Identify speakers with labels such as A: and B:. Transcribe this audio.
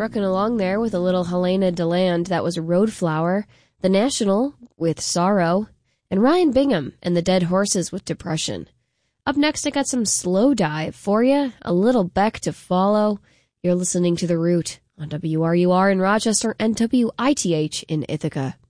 A: trucking along there with a little Helena DeLand, that was Roadflower, The National with Sorrow, and Ryan Bingham and the Dead Horses with Depression. Up next, I got some Slow Dive for you, a little Beck to follow. You're listening to The Root on WRUR in Rochester and WITH in Ithaca.